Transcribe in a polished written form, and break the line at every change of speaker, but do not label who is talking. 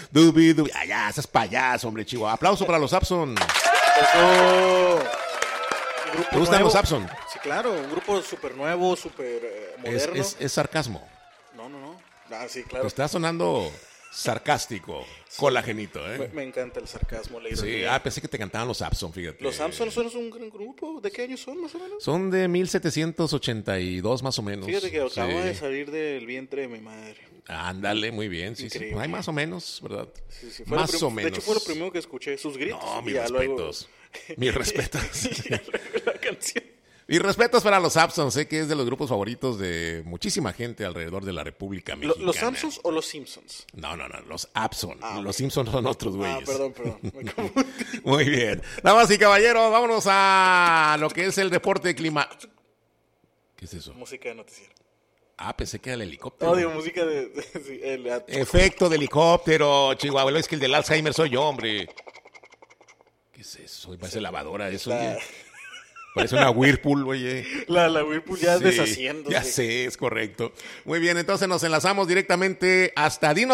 Dubi, dubi. Ah, ya, esas payaso, hombre, Chihuahua. Aplauso para los Abson.
Eso.
¿Te gustan los Abson?
Sí, claro, un grupo súper nuevo, súper moderno.
Es sarcasmo.
No. Ah, sí, claro.
Está sonando sarcástico, colagenito, ¿eh?
Me encanta el sarcasmo, la
Sí,
ironía.
pensé que te cantaban los Abson, fíjate.
Los Samson son un gran grupo. ¿De qué años son, más o menos?
Son de 1782, más o menos.
Fíjate que acabo
Sí.
de salir del vientre de mi madre.
Ándale, muy bien, sí.
Increíble.
Hay más o menos, ¿verdad?
Sí,
Más o menos.
De hecho, fue lo primero que escuché, sus gritos.
No,
y
mis
ya
respetos. Mis respetos.
Y ya luego la canción.
Mis respetos para los Abson. Sé que es de los grupos favoritos de muchísima gente alrededor de la República Mexicana.
¿Los Samsons o los Simpsons?
No, los Abson. Los Simpsons son otros güeyes.
Perdón. Me confundí.
Muy bien. Damas y caballeros, vámonos a lo que es el reporte clima. ¿Qué es eso?
Música de noticiero.
Pensé que era el helicóptero.
Digo, música de sí,
Efecto de helicóptero, Chihuahua. Es que el del Alzheimer soy yo, hombre. ¿Qué es eso? Parece lavadora eso, oye. Parece una Whirlpool, oye.
La Whirlpool ya
Sí,
deshaciéndose.
Ya sé, es correcto. Muy bien, entonces nos enlazamos directamente hasta Dino